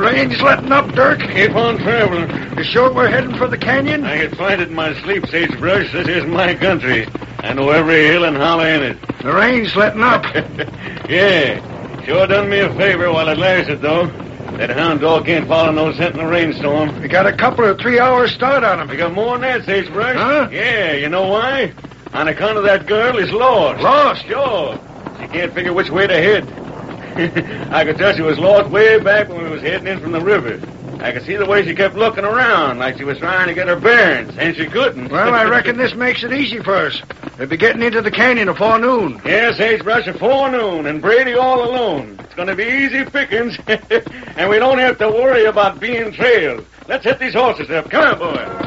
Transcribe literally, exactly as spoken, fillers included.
rain's letting up, Dirk. Keep on traveling. You sure we're heading for the canyon? I could find it in my sleep, Sagebrush. This is my country. I know every hill and hollow in it. The rain's letting up. Yeah. Sure done me a favor while it lasted, though. That hound dog can't follow no scent in a rainstorm. We got a couple of three-hour start on him. We got more than that, Sagebrush. Huh? Yeah, you know why? On account of that girl is lost. Lost? Sure. She can't figure which way to head. I could tell she was lost way back when we was heading in from the river. I could see the way she kept looking around, like she was trying to get her bearings, and she couldn't. Well, I reckon this makes it easy for us. We'll be getting into the canyon afore noon. Yes, Sagebrush, afore noon, and Brady all alone. It's going to be easy pickings, and we don't have to worry about being trailed. Let's hit these horses up. Come on, boy.